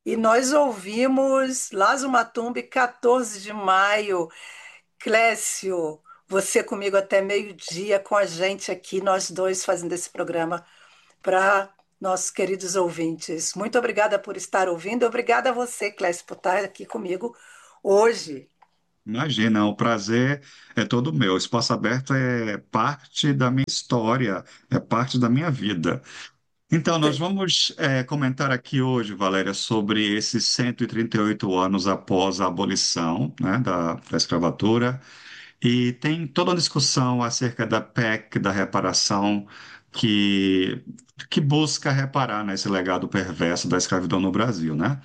E nós ouvimos Lázaro Matumbi, 14 de maio. Clécio, você comigo até meio-dia com a gente aqui, nós dois fazendo esse programa para nossos queridos ouvintes. Muito obrigada por estar ouvindo. Obrigada a você, Clécio, por estar aqui comigo hoje. Imagina, o prazer é todo meu. O Espaço Aberto é parte da minha história, é parte da minha vida. Então, nós vamos comentar aqui hoje, Valéria, sobre esses 138 anos após a abolição, né, da escravatura. E tem toda uma discussão acerca da PEC, da reparação, que, que busca reparar nesse legado perverso da escravidão no Brasil, né?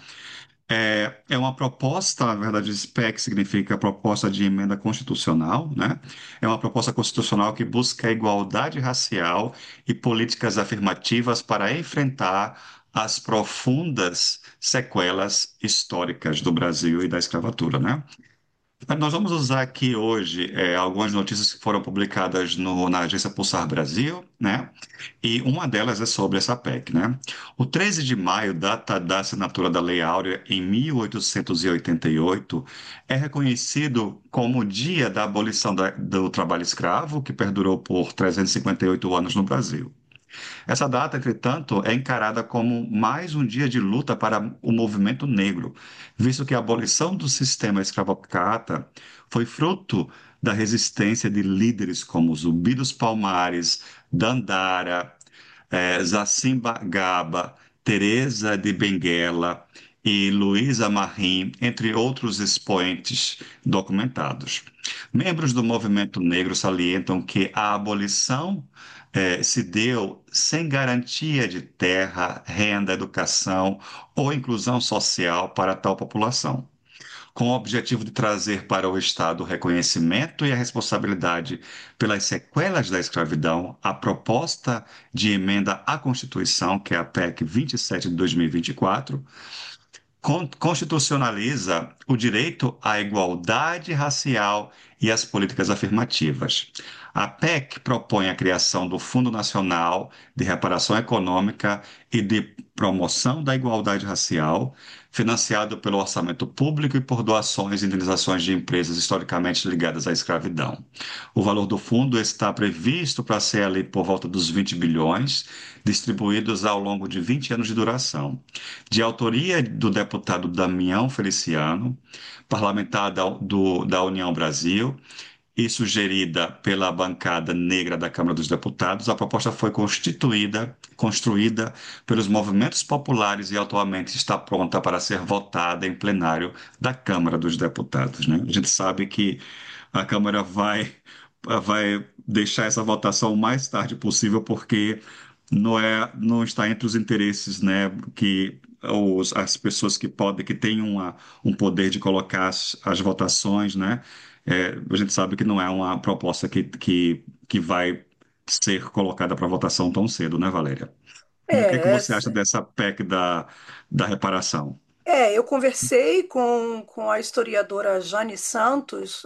É uma proposta, na verdade, SPEC significa proposta de emenda constitucional, né? É uma proposta constitucional que busca a igualdade racial e políticas afirmativas para enfrentar as profundas sequelas históricas do Brasil e da escravatura, né? Nós vamos usar aqui hoje algumas notícias que foram publicadas na agência Pulsar Brasil, né? E uma delas é sobre essa PEC, né? O 13 de maio, data da assinatura da Lei Áurea em 1888, é reconhecido como o dia da abolição do trabalho escravo, que perdurou por 358 anos no Brasil. Essa data, entretanto, é encarada como mais um dia de luta para o movimento negro, visto que a abolição do sistema escravocrata foi fruto da resistência de líderes como Zumbi dos Palmares, Dandara, Zacimba Gaba, Teresa de Benguela e Luísa Marim, entre outros expoentes documentados. Membros do movimento negro salientam que a abolição se deu sem garantia de terra, renda, educação ou inclusão social para tal população, com o objetivo de trazer para o Estado o reconhecimento e a responsabilidade pelas sequelas da escravidão. A proposta de emenda à Constituição, que é a PEC 27 de 2024, constitucionaliza o direito à igualdade racial e às políticas afirmativas. A PEC propõe a criação do Fundo Nacional de Reparação Econômica e de Promoção da Igualdade Racial, financiado pelo orçamento público e por doações e indenizações de empresas historicamente ligadas à escravidão. O valor do fundo está previsto para ser ali por volta dos 20 bilhões, distribuídos ao longo de 20 anos de duração, de autoria do deputado Damião Feliciano, parlamentar da União Brasil, e sugerida pela bancada negra da Câmara dos Deputados. A proposta foi construída pelos movimentos populares e atualmente está pronta para ser votada em plenário da Câmara dos Deputados, né? A gente sabe que a Câmara vai deixar essa votação o mais tarde possível, porque não está entre os interesses, né, que as pessoas que podem, que têm um poder de colocar as votações, né, a gente sabe que não é uma proposta que vai ser colocada para votação tão cedo, né, Valéria? E o que é que É, você acha dessa PEC da reparação? eu conversei com a historiadora Jane Santos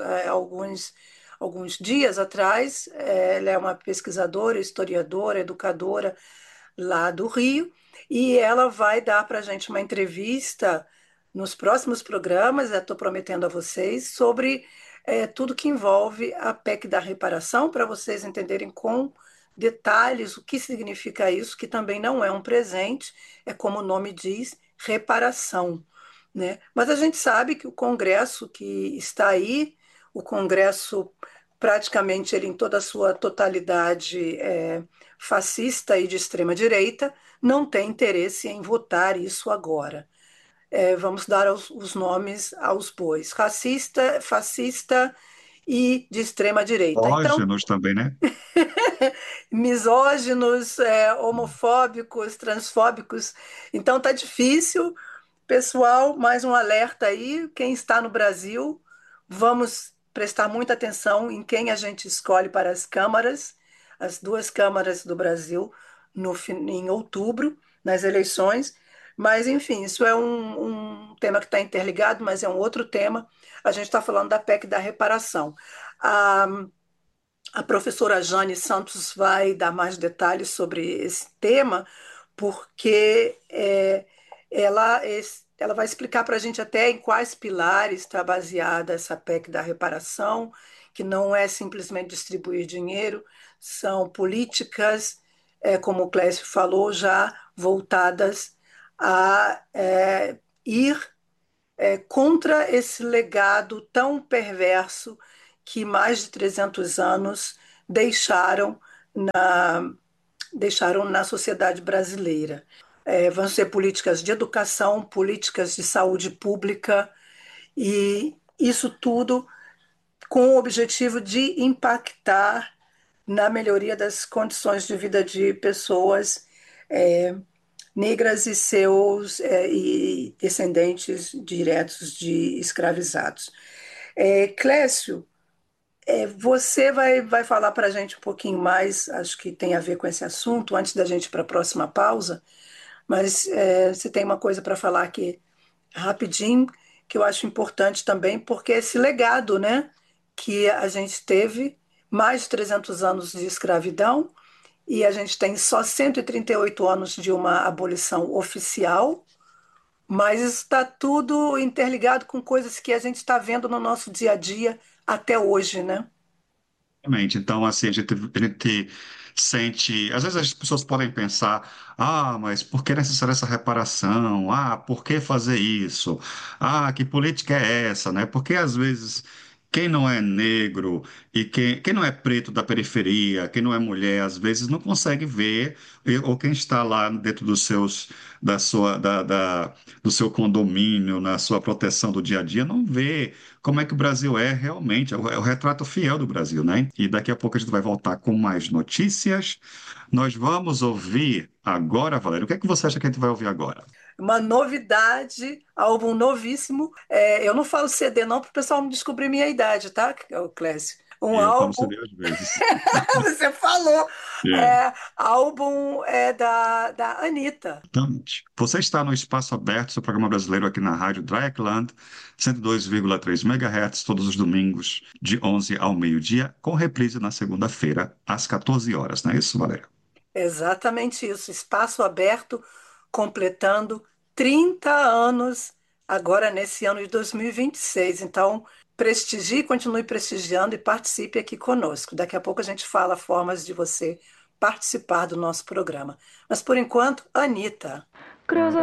alguns dias atrás. Ela é uma pesquisadora, historiadora, educadora lá do Rio, e ela vai dar para a gente uma entrevista nos próximos programas, estou prometendo a vocês, sobre tudo que envolve a PEC da reparação, para vocês entenderem com detalhes o que significa isso, que também não é um presente, é como o nome diz, reparação, né? Mas a gente sabe que o Congresso que está aí, o Congresso praticamente ele em toda a sua totalidade fascista e de extrema direita, não tem interesse em votar isso agora. Vamos dar os nomes aos bois: racista, fascista e de extrema direita. Então, Ógenos também, né? misóginos, homofóbicos, transfóbicos. Então tá difícil, pessoal. Mais um alerta aí. Quem está no Brasil, vamos prestar muita atenção em quem a gente escolhe para as câmaras, as duas câmaras do Brasil, em outubro, nas eleições. Mas, enfim, isso é um tema que está interligado, mas é um outro tema. A gente está falando da PEC da reparação. A, a professora Jane Santos vai dar mais detalhes sobre esse tema, porque ela, Ela vai explicar para a gente até em quais pilares está baseada essa PEC da reparação, que não é simplesmente distribuir dinheiro, são políticas, como o Clécio falou, já voltadas a ir contra esse legado tão perverso que mais de 300 anos deixaram na, deixaram na sociedade brasileira. Vão ser políticas de educação, políticas de saúde pública, e isso tudo com o objetivo de impactar na melhoria das condições de vida de pessoas negras e seus e descendentes diretos de escravizados. Clécio, você vai falar para a gente um pouquinho mais, acho que tem a ver com esse assunto, antes da gente ir para a próxima pausa, mas você tem uma coisa para falar aqui rapidinho, que eu acho importante também, porque esse legado, né, que a gente teve, mais de 300 anos de escravidão, e a gente tem só 138 anos de uma abolição oficial, mas isso está tudo interligado com coisas que a gente está vendo no nosso dia a dia até hoje, né? Exatamente. Então, assim, a gente sente. Às vezes as pessoas podem pensar: ah, mas por que é necessária essa reparação? Ah, por que fazer isso? Ah, que política é essa, né? Porque às vezes. Quem não é negro e quem não é preto da periferia, quem não é mulher, às vezes não consegue ver, ou quem está lá dentro dos seus, da sua, do seu condomínio, na sua proteção do dia a dia, não vê como é que o Brasil é realmente, é o retrato fiel do Brasil, né? E daqui a pouco a gente vai voltar com mais notícias. Nós vamos ouvir agora, Valéria, o que é que você acha que a gente vai ouvir agora? Uma novidade, álbum novíssimo. Eu não falo CD não para o pessoal não descobrir minha idade, tá, Clécio? Um E eu falo álbum, CD às vezes. você falou, É. álbum da Anitta. Exatamente. Você está no Espaço Aberto, seu programa brasileiro aqui na Rádio Dreieckland, 102,3 MHz, todos os domingos, de 11 ao meio-dia, com reprise na segunda-feira, às 14 horas, não é isso, Valéria? Exatamente isso, espaço aberto, completando 30 anos agora nesse ano de 2026. Então, prestigie, continue prestigiando e participe aqui conosco. Daqui a pouco a gente fala formas de você participar do nosso programa. Mas por enquanto, Anitta.